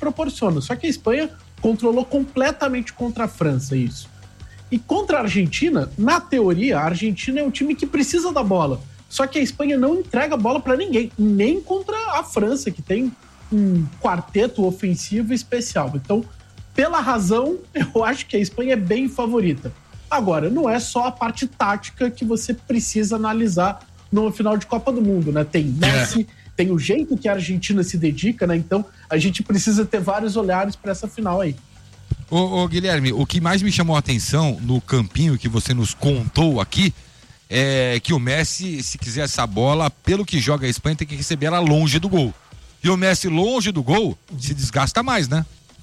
proporciona. Só que a Espanha controlou completamente contra a França isso. E contra a Argentina, na teoria, a Argentina é um time que precisa da bola. Só que a Espanha não entrega a bola para ninguém, nem contra a França, que tem um quarteto ofensivo especial. Então, pela razão, eu acho que a Espanha é bem favorita. Agora, não é só a parte tática que você precisa analisar no final de Copa do Mundo, né? Tem Messi, tem o jeito que a Argentina se dedica, né? Então, a gente precisa ter vários olhares para essa final aí. Ô Guilherme, o que mais me chamou a atenção no campinho que você nos contou aqui é que o Messi, se quiser essa bola, pelo que joga a Espanha, tem que receber ela longe do gol. E o Messi longe do gol se desgasta mais, né?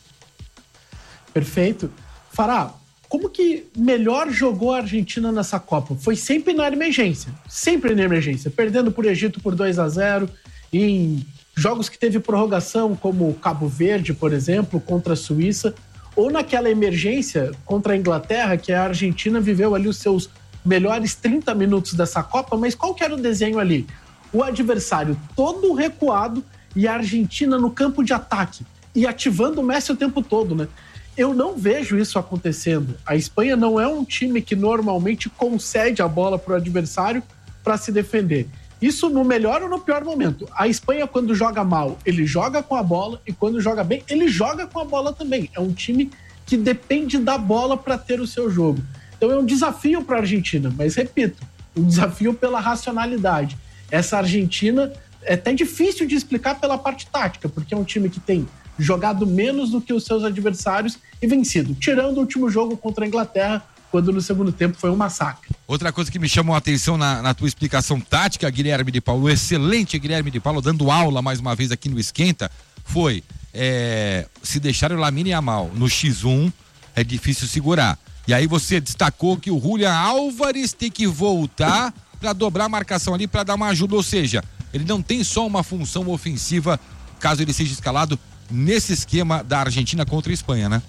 Perfeito. Fará, como que melhor jogou a Argentina nessa Copa? Foi sempre na emergência. Sempre na emergência. Perdendo por Egito por 2-0, em jogos que teve prorrogação, como Cabo Verde, por exemplo, contra a Suíça, ou naquela emergência contra a Inglaterra, que a Argentina viveu ali os seus melhores 30 minutos dessa Copa, mas qual que era o desenho ali? O adversário todo recuado e a Argentina no campo de ataque e ativando o Messi o tempo todo, né? Eu não vejo isso acontecendo. A Espanha não é um time que normalmente concede a bola para o adversário para se defender. Isso no melhor ou no pior momento. A Espanha, quando joga mal, ele joga com a bola, e quando joga bem, ele joga com a bola também. É um time que depende da bola para ter o seu jogo. Então é um desafio para a Argentina, mas repito, um desafio pela racionalidade. Essa Argentina é até difícil de explicar pela parte tática, porque é um time que tem jogado menos do que os seus adversários e vencido, tirando o último jogo contra a Inglaterra, quando no segundo tempo foi um massacre. Outra coisa que me chamou a atenção na tua explicação tática, Guilherme de Paulo, o excelente Guilherme de Paulo, dando aula mais uma vez aqui no Esquenta, foi se deixar o Lamine Yamal no X1, é difícil segurar. E aí você destacou que o Julián Álvares tem que voltar para dobrar a marcação ali, para dar uma ajuda, ou seja, ele não tem só uma função ofensiva, caso ele seja escalado nesse esquema da Argentina contra a Espanha, né?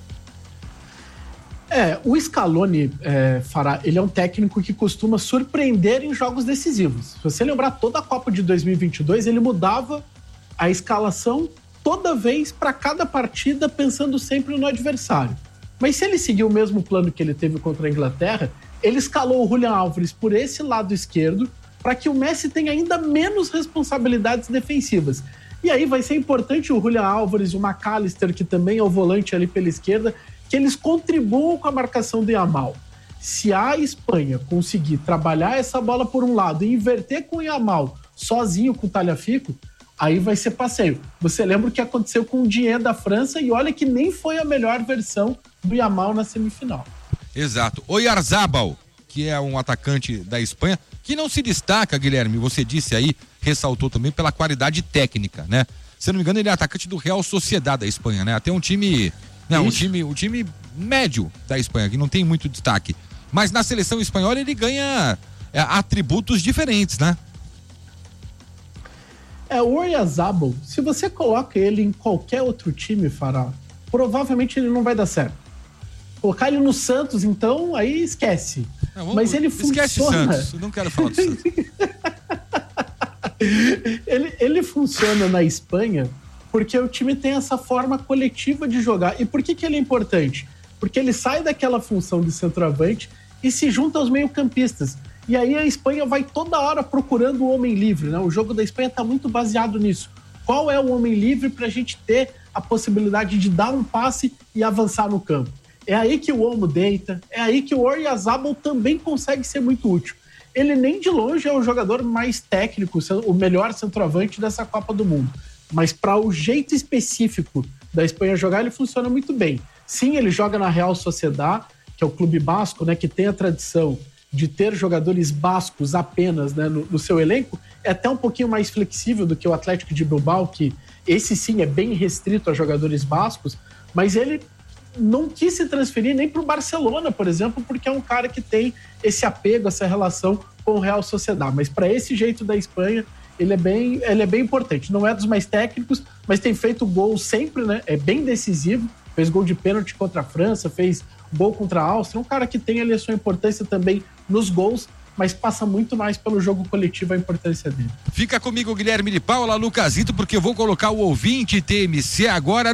O Scaloni, Fará, ele é um técnico que costuma surpreender em jogos decisivos. Se você lembrar, toda a Copa de 2022, ele mudava a escalação toda vez para cada partida, pensando sempre no adversário. Mas se ele seguir o mesmo plano que ele teve contra a Inglaterra, ele escalou o Julián Álvares por esse lado esquerdo para que o Messi tenha ainda menos responsabilidades defensivas. E aí vai ser importante o Julián Álvares e o McAllister, que também é o volante ali pela esquerda, que eles contribuam com a marcação do Yamal. Se a Espanha conseguir trabalhar essa bola por um lado e inverter com o Yamal sozinho com o Tagliafico, aí vai ser passeio. Você lembra o que aconteceu com o Dieng da França e olha que nem foi a melhor versão do Yamal na semifinal. Exato. Oyarzabal, que é um atacante da Espanha, que não se destaca, Guilherme, você disse aí, ressaltou também pela qualidade técnica, né? Se não me engano, ele é atacante do Real Sociedad da Espanha, né? Até um time... Não, o time médio da Espanha, que não tem muito destaque. Mas na seleção espanhola ele ganha atributos diferentes, né? O Oyarzabal, se você coloca ele em qualquer outro time, Fará, provavelmente ele não vai dar certo. Colocar ele no Santos, então, aí esquece. Não, mas ele esquece funciona. Santos, eu não quero falar do Santos. ele funciona na Espanha porque o time tem essa forma coletiva de jogar. E por que ele é importante? Porque ele sai daquela função de centroavante e se junta aos meio-campistas. E aí a Espanha vai toda hora procurando o homem livre, né? O jogo da Espanha está muito baseado nisso. Qual é o homem livre para a gente ter a possibilidade de dar um passe e avançar no campo? É aí que o Olmo deita, é aí que o Oyarzabal também consegue ser muito útil. Ele nem de longe é o jogador mais técnico, o melhor centroavante dessa Copa do Mundo. Mas para o jeito específico da Espanha jogar, ele funciona muito bem. Sim, ele joga na Real Sociedad, que é o clube basco, né, que tem a tradição de ter jogadores bascos apenas, né, no seu elenco. É até um pouquinho mais flexível do que o Atlético de Bilbao, que esse sim é bem restrito a jogadores bascos, mas ele não quis se transferir nem para o Barcelona, por exemplo, porque é um cara que tem esse apego, essa relação com o Real Sociedad. Mas para esse jeito da Espanha, ele é bem importante. Não é dos mais técnicos, mas tem feito gol sempre, né? É bem decisivo. Fez gol de pênalti contra a França, fez gol contra a Áustria. Um cara que tem ali a sua importância também nos gols, mas passa muito mais pelo jogo coletivo a importância dele. Fica comigo, Guilherme de Paula, Lucasito, porque eu vou colocar o ouvinte TMC agora